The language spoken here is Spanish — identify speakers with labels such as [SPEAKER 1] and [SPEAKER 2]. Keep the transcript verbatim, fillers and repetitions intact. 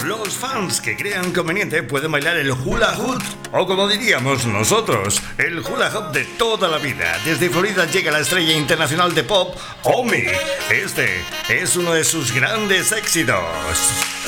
[SPEAKER 1] los fans que crean conveniente pueden bailar el hula hoop, o como diríamos nosotros, el hula hoop de toda la vida. Desde Florida llega la estrella internacional de pop, Omi. Este es uno de sus grandes éxitos.